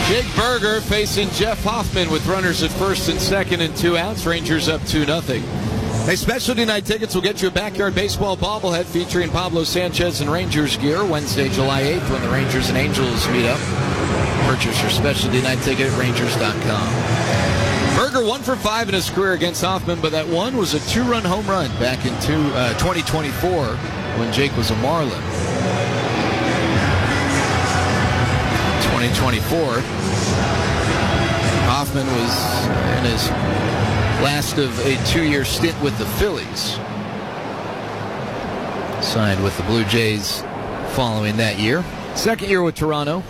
Jake Burger facing Jeff Hoffman with runners at first and second and 2 outs. Rangers up 2-0. Hey, specialty night tickets will get you a backyard baseball bobblehead featuring Pablo Sanchez and Rangers gear Wednesday, July 8th when the Rangers and Angels meet up. Purchase your specialty night ticket at Rangers.com. Burger 1 for 5 in his career against Hoffman, but that one was a 2-run home run back in 2024 when Jake was a Marlin. 2024, Hoffman was in his last of a 2-year stint with the Phillies. Signed with the Blue Jays following that year. Second year with Toronto.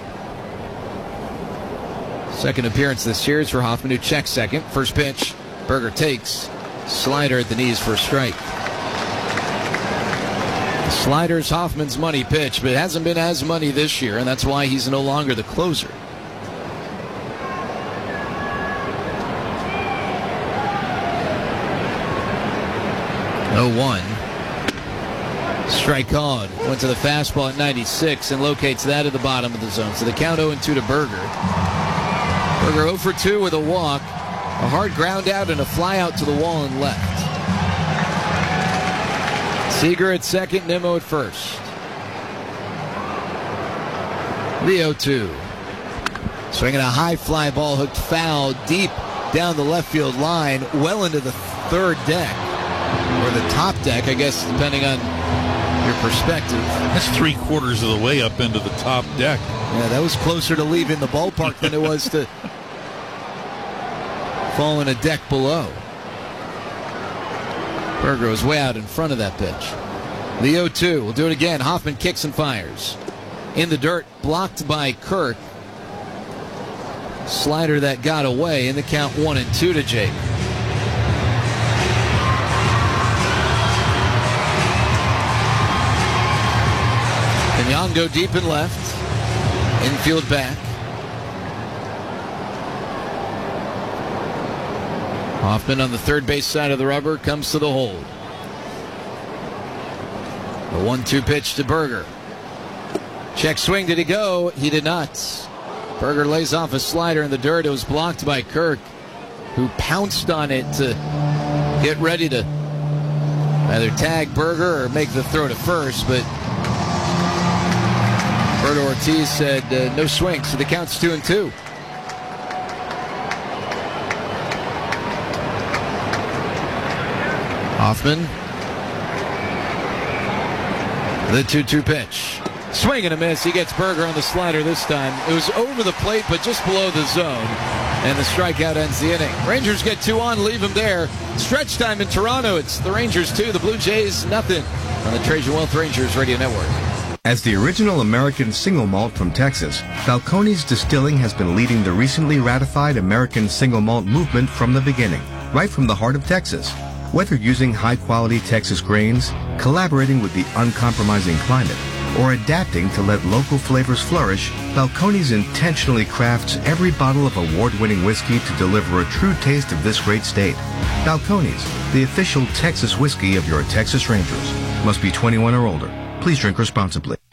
Second appearance this series for Hoffman, who checks second. First pitch, Burger takes. Slider at the knees for a strike. Slider's Hoffman's money pitch, but it hasn't been as money this year, and that's why he's no longer the closer. Oh, 1. Strike called. Went to the fastball at 96 and locates that at the bottom of the zone. So the count 0-2 to Burger. Burger 0 for 2 with a walk, a hard ground out, and a fly out to the wall and left. Seager at second, Nimmo at first. The 0-2. Swinging a high fly ball, hooked foul deep down the left field line, well into the third deck. Or the top deck, I guess, depending on your perspective. That's 3/4 of the way up into the top deck. Yeah, that was closer to leaving the ballpark than it was to falling a deck below. Burger was way out in front of that pitch. The 0-2. We'll do it again. Hoffman kicks and fires. In the dirt, blocked by Kirk. Slider that got away, in the count 1-2 to Jake. Nyong'o deep and left. Infield back. Hoffman on the third base side of the rubber comes to the hold. A 1-2 pitch to Burger. Check swing. Did he go? He did not. Burger lays off a slider in the dirt. It was blocked by Kirk, who pounced on it to get ready to either tag Burger or make the throw to first, but Roberto Ortiz said no swing, so the count's 2-2. Hoffman. The 2-2 pitch. Swing and a miss. He gets Burger on the slider this time. It was over the plate, but just below the zone. And the strikeout ends the inning. Rangers get 2 on, leave them there. Stretch time in Toronto. It's the Rangers 2, the Blue Jays nothing on the Trajan Wealth Rangers Radio Network. As the original American single malt from Texas, Balcones Distilling has been leading the recently ratified American single malt movement from the beginning, right from the heart of Texas. Whether using high-quality Texas grains, collaborating with the uncompromising climate, or adapting to let local flavors flourish, Balcones intentionally crafts every bottle of award-winning whiskey to deliver a true taste of this great state. Balcones, the official Texas whiskey of your Texas Rangers. Must be 21 or older. Please drink responsibly.